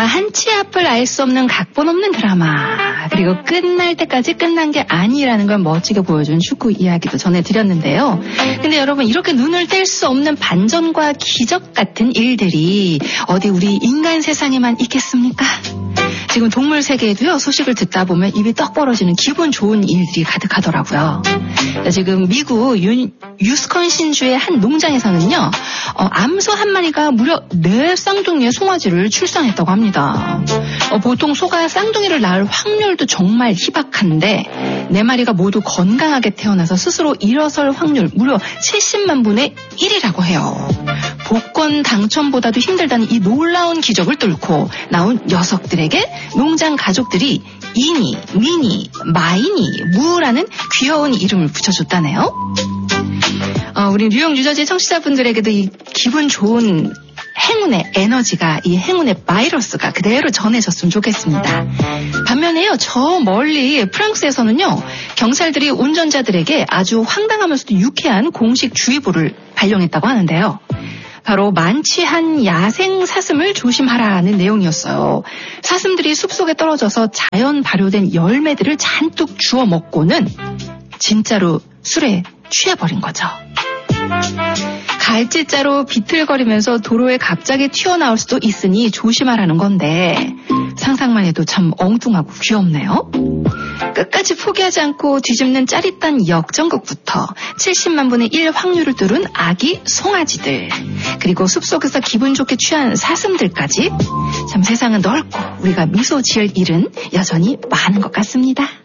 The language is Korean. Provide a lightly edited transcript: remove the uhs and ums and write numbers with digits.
드라마 한 치 앞을 알 수 없는 각본 없는 드라마, 그리고 끝날 때까지 끝난 게 아니라는 걸 멋지게 보여준 축구 이야기도 전해드렸는데요. 근데 여러분, 이렇게 눈을 뗄 수 없는 반전과 기적 같은 일들이 어디 우리 인간 세상에만 있겠습니까? 지금 동물 세계에도요, 소식을 듣다 보면 입이 떡 벌어지는 기분 좋은 일들이 가득하더라고요. 지금 미국 유스콘신주의 한 농장에서는요, 암소 한 마리가 무려 4쌍둥이의 송아지를 출산했다고 합니다. 보통 소가 쌍둥이를 낳을 확률도 정말 희박한데 4마리가 모두 건강하게 태어나서 스스로 일어설 확률 무려 70만 분의 1이라고 해요. 복권 당첨보다도 힘들다는 이 놀라운 기적을 뚫고 나온 녀석들에게 농장 가족들이 이니, 미니, 마이니, 무라는 귀여운 이름을 붙여줬다네요. 우리 뉴욕 뉴저지 청취자분들에게도 이 기분 좋은 행운의 에너지가, 이 행운의 바이러스가 그대로 전해졌으면 좋겠습니다. 반면에요, 저 멀리 프랑스에서는요, 경찰들이 운전자들에게 아주 황당하면서도 유쾌한 공식 주의보를 발령했다고 하는데요. 바로 만취한 야생 사슴을 조심하라는 내용이었어요. 사슴들이 숲속에 떨어져서 자연 발효된 열매들을 잔뜩 주워 먹고는 진짜로 술에 취해버린 거죠. 갈지자로 비틀거리면서 도로에 갑자기 튀어나올 수도 있으니 조심하라는 건데 상상만 해도 참 엉뚱하고 귀엽네요. 끝까지 포기하지 않고 뒤집는 짜릿한 역전극부터 70만 분의 1 확률을 뚫은 아기 송아지들, 그리고 숲속에서 기분 좋게 취한 사슴들까지, 참 세상은 넓고 우리가 미소 지을 일은 여전히 많은 것 같습니다.